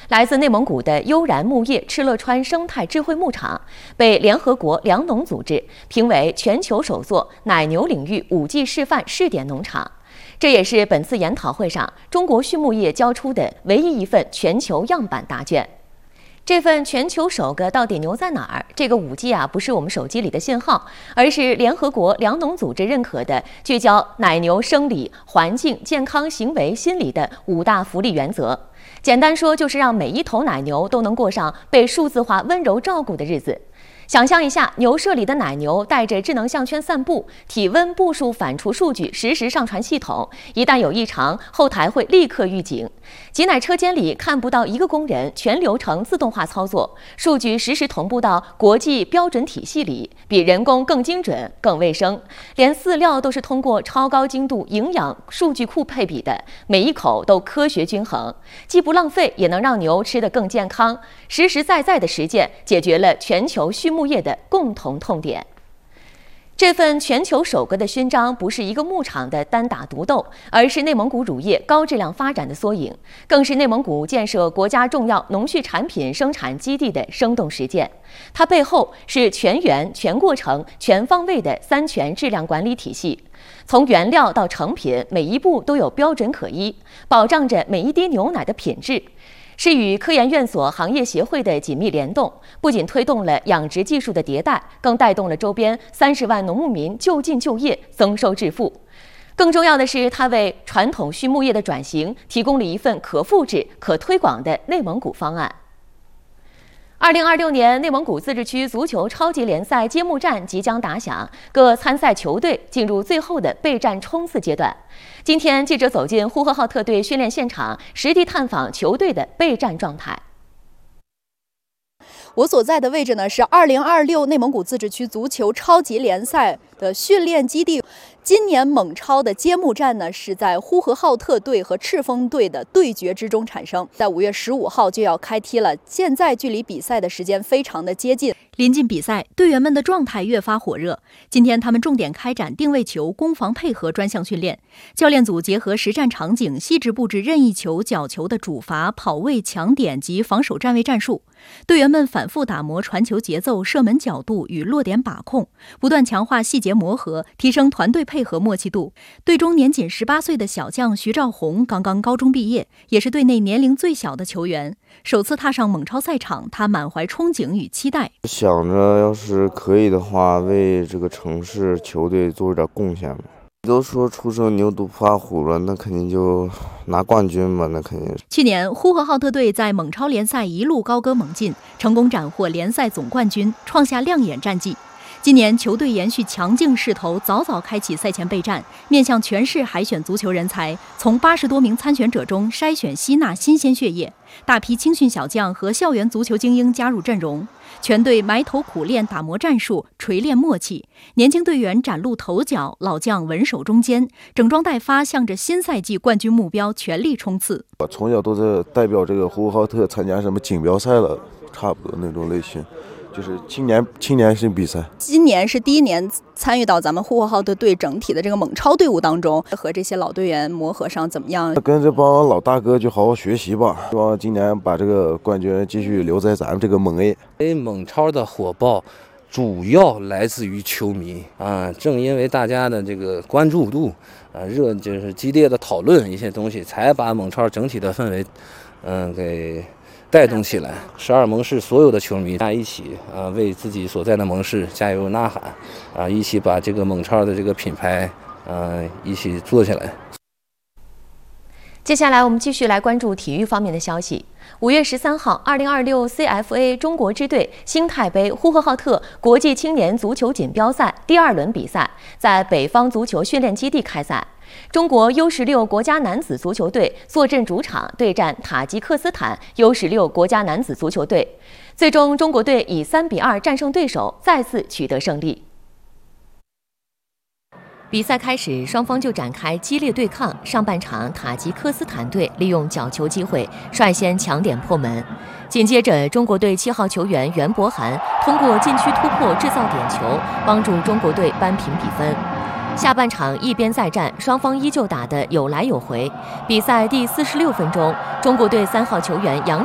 来自内蒙古的悠然牧业敕勒川生态智慧牧场被联合国粮农组织评为全球首座奶牛领域5G 示范试点农场。这也是本次研讨会上中国畜牧业交出的唯一一份全球样板答卷。这份全球首个到底牛在哪儿？这个5G不是我们手机里的信号，而是联合国粮农组织认可的聚焦奶牛生理、环境、健康、行为、心理的5大福利原则。简单说，就是让每一头奶牛都能过上被数字化温柔照顾的日子。想象一下，牛舍里的奶牛带着智能项圈散步，体温、步数反刍数据实时上传系统，一旦有异常，后台会立刻预警。挤奶车间里看不到一个工人，全流程自动化操作，数据实时同步到国际标准体系里，比人工更精准、更卫生。连饲料都是通过超高精度营养数据库配比的，每一口都科学均衡，既不浪费，也能让牛吃得更健康。实实在在的实践，解决了全球畜牧业的共同痛点。这份全球首个的勋章不是一个牧场的单打独斗，而是内蒙古乳业高质量发展的缩影，更是内蒙古建设国家重要农畜产品生产基地的生动实践。它背后是全员、全过程、全方位的3全质量管理体系，从原料到成品，每一步都有标准可依，保障着每一滴牛奶的品质。是与科研院所行业协会的紧密联动，不仅推动了养殖技术的迭代，更带动了周边30万农牧民就近就业，增收致富。更重要的是，它为传统畜牧业的转型提供了一份可复制、可推广的内蒙古方案。2026年内蒙古自治区足球超级联赛揭幕战即将打响，各参赛球队进入最后的备战冲刺阶段。今天，记者走进呼和浩特队训练现场，实地探访球队的备战状态。 我所在的位置呢，是2026内蒙古自治区足球超级联赛的训练基地。今年蒙超的揭幕战呢，是在呼和浩特队和赤峰队的对决之中产生，在5月15号就要开踢了。现在距离比赛的时间非常的接近，临近比赛，队员们的状态越发火热。今天他们重点开展定位球、攻防配合专项训练，教练组结合实战场景，细致布置任意球、角球的主罚、跑位、抢点及防守站位战术。队员们反复打磨传球节奏、射门角度与落点把控，不断强化细节磨合，提升团队配合默契度。队中年仅18岁的小将徐兆宏刚刚高中毕业，也是队内年龄最小的球员。首次踏上蒙超赛场，他满怀憧憬与期待， 想着要是可以的话，为这个城市球队做点贡献吧。都说初生牛犊不怕虎了，那肯定就拿冠军吧，那肯定是。 去年呼和浩特队在蒙超联赛一路高歌猛进，成功斩获联赛总冠军，创下亮眼战绩。今年球队延续强劲势头，早早开启赛前备战，面向全市海选足球人才，从80多名参选者中筛选吸纳新鲜血液，大批青训小将和校园足球精英加入阵容，全队埋头苦练打磨战术，锤炼默契。年轻队员崭露头角，老将稳守中间，整装待发，向着新赛季冠军目标全力冲刺。 我从小都是代表这个呼和浩特参加什么锦标赛了，差不多那种类型。就是青年性比赛， 今年是第一年参与到咱们呼和浩特队整体的这个蒙超队伍当中，和这些老队员磨合上怎么样？ 跟这帮老大哥就好好学习吧，希望今年把这个冠军继续留在咱们这个蒙 A。 蒙超的火爆主要来自于球迷啊，正因为大家的这个关注度就是激烈的讨论一些东西，才把蒙超整体的氛围给带动起来。12蒙市所有的球迷大家一起为自己所在的蒙市加油呐喊一起把这个蒙超的这个品牌一起做起来。 接下来我们继续来关注体育方面的消息。5月13号，2026 CFA 中国支队星泰杯呼和浩特国际青年足球锦标赛第2轮比赛在北方足球训练基地开赛。中国 U16 国家男子足球队坐镇主场对战塔吉克斯坦 U16 国家男子足球队，最终中国队以3-2战胜对手，再次取得胜利。比赛开始，双方就展开激烈对抗。上半场，塔吉克斯坦队利用角球机会率先抢点破门，紧接着中国队7号球员袁博涵通过禁区突破制造点球，帮助中国队扳平比分。下半场一边再战，双方依旧打得有来有回。比赛第46分钟，中国队3号球员杨